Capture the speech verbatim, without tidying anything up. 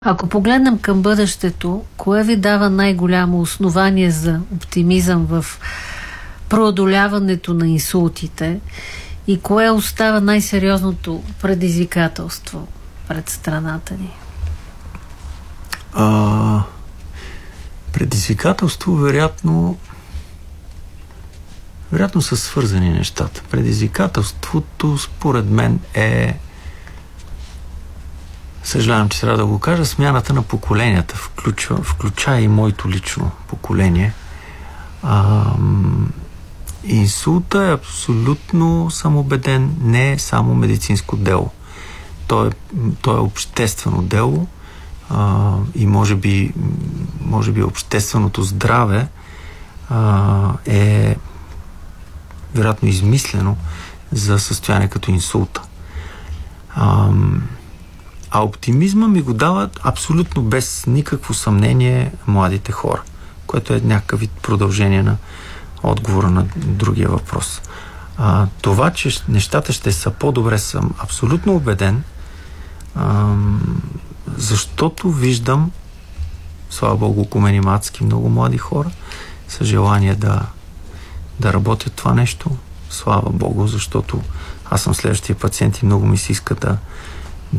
Ако погледнем към бъдещето, кое ви дава най-голямо основание за оптимизъм в преодоляването на инсултите и кое остава най-сериозното предизвикателство пред страната ни? А, предизвикателство, вероятно, вероятно са свързани нещата. Предизвикателството, според мен, е, съжалявам, че трябва да го кажа, смяната на поколенията, включва, включая и моето лично поколение. А, инсулта е абсолютно, съм убеден, не е само медицинско дело. То е, то е обществено дело а, и може би, може би общественото здраве а, е вероятно измислено за състояние като инсулта. А, а оптимизма ми го дават абсолютно без никакво съмнение младите хора, което е някакъв вид продължение на отговора на другия въпрос. А, това, че нещата ще са по-добре, съм абсолютно убеден, а, защото виждам, слава Богу, около мен има адски много млади хора с желание да, да работят това нещо. Слава Богу, защото аз съм следващия пациент и много ми се иска да